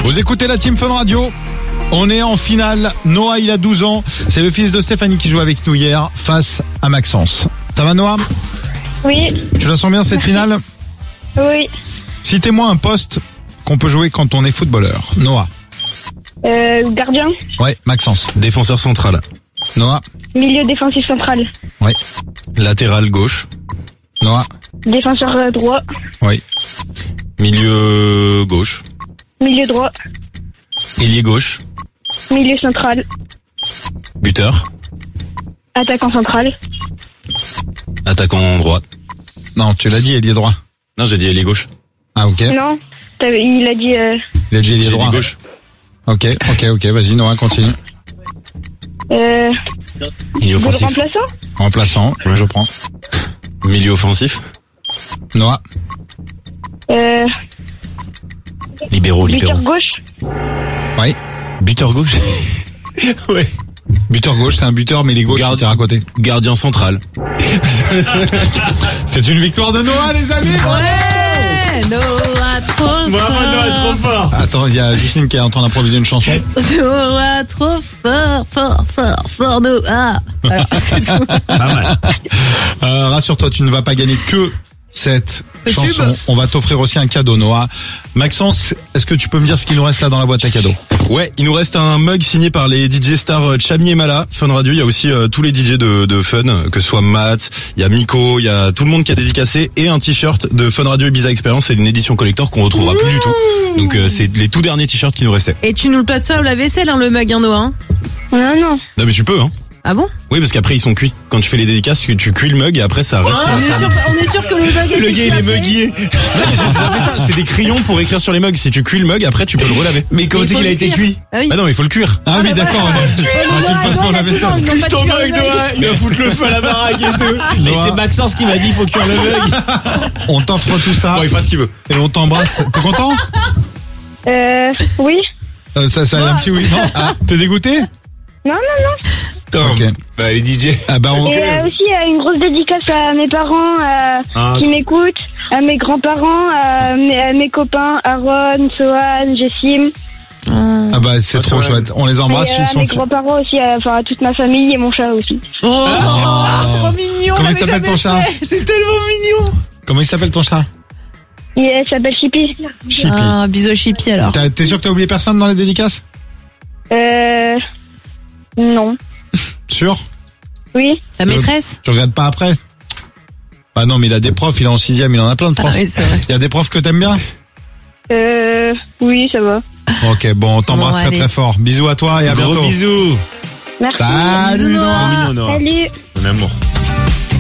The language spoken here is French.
Vous écoutez la Team Fun Radio. On est en finale. Noah, il a 12 ans. C'est le fils de Stéphanie qui joue avec nous hier face à Maxence. Ça va, Noah? Oui. Tu la sens bien cette finale? Oui. Citez-moi un poste qu'on peut jouer quand on est footballeur. Noah. Gardien. Ouais, Maxence. Défenseur central. Noah. Milieu défensif central. Ouais. Latéral gauche. Noah. Défenseur droit. Oui. Milieu gauche. Milieu droit. Ailier gauche. Milieu central. Buteur. Attaquant central. Attaquant droit. Non, tu l'as dit, ailier droit. Non, j'ai dit ailier gauche. Ah, ok. Non. Il a dit... Il a dit ailier J'ai droit. dit gauche. Ok. Vas-y, Noah, continue. Milieu de offensif. remplaçant. Remplaçant, je prends. Milieu offensif. Noah. Libéraux. Buteur gauche. Oui. Buteur gauche. Ouais. Buteur gauche, c'est un buteur, mais les gauches, c'est à côté. Gardien central. C'est une victoire de Noah, les amis. Ouais, Noah trop fort. fort. Attends, il y a Justine qui est en train d'improviser une chanson. Noah trop fort, Noah. Voilà, c'est tout. Pas mal. Rassure-toi, tu ne vas pas gagner que cette Ce chanson. tube. On va t'offrir aussi un cadeau, Noah. Maxence, est-ce que tu peux me dire ce qu'il nous reste là dans la boîte à cadeaux? Ouais, il nous reste un mug signé par les DJ stars Chami et Mala, Fun Radio. Il y a aussi tous les DJ de Fun, que ce soit Matt, il y a Miko, il y a tout le monde qui a dédicacé, et un t-shirt de Fun Radio Ibiza Experience. C'est une édition collector qu'on retrouvera plus du tout. Donc c'est les tout derniers t-shirts qui nous restaient. Et tu nous le plates pas au lave-vaisselle, hein, le mug, hein, Noah, hein. Non. Non mais tu peux, hein. Ah bon? Oui, parce qu'après ils sont cuits. Quand tu fais les dédicaces, tu cuis le mug et après ça reste. On est sûr que le mug est Le gars il est muguier. J'ai déjà fait ça. C'est des crayons pour écrire sur les mugs. Si tu cuis le mug, après tu peux le relaver. Mais comment c'est qu'il a été cuit? Ah oui. Ah non, il faut le cuire. Ah oui, d'accord. Tu le passes pour la vaisselle. Ton mug, Noah, il va foutre le feu à la baraque et tout. Mais c'est Maxence qui m'a dit il faut cuire le mug. On t'offre tout ça. Bon, il fera ce qu'il veut. Et on t'embrasse. T'es content? Oui. Ça a un petit oui. Non. Ah, t'es dégoûté? Non. Ok. Bah les DJ. Ah bah on... Et aussi une grosse dédicace à mes parents qui m'écoutent, à mes grands-parents, à mes copains, Aaron, Sohan, Jessim. Ah bah c'est trop vrai. chouette. On les embrasse. Et Ils à sont... mes grands-parents aussi, à toute ma famille et mon chat aussi. Oh, trop mignon. Comment on il l'avait s'appelle jamais ton chat? fait. C'est tellement mignon. Comment il s'appelle ton chat? Il s'appelle Chippy. Chippy. Ah, bisous Chippy alors. T'es sûr que t'as oublié personne dans les dédicaces? Non. Sûr? Oui. Ta maîtresse? Tu regardes pas après? Bah non, mais il a des profs, il est en 6ème, il en a plein de profs. Ah oui, c'est vrai. Il y a des profs que t'aimes bien? Oui, ça va. Ok, bon, on t'embrasse Bon, très allez. très fort. Bisous à toi et à bientôt. Gros bisous. Merci. Salut Bisous, Noah. Trop mignon, Noah. Salut. Mon amour.